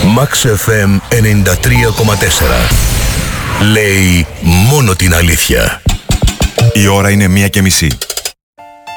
Max FM 93,4. Λέει μόνο την αλήθεια. Η ώρα είναι 1:30.